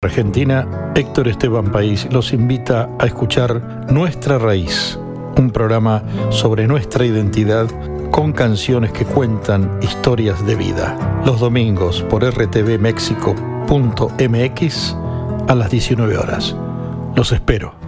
Argentina, Héctor Esteban País los invita a escuchar Nuestra Raíz, un programa sobre nuestra identidad con canciones que cuentan historias de vida. Los domingos por rtvmexico.mx a las 19 horas. Los espero.